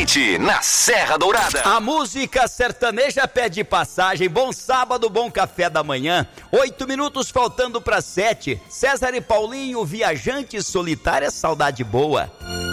quente na Serra Dourada. A música sertaneja pede passagem. Bom sábado, bom café da manhã. 8 minutos faltando para 7. César e Paulinho, viajante solitária, saudade boa.